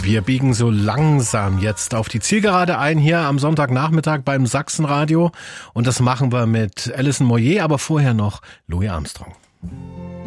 Wir biegen so langsam jetzt auf die Zielgerade ein hier am Sonntagnachmittag beim Sachsenradio und das machen wir mit Alison Moyet, aber vorher noch Louis Armstrong.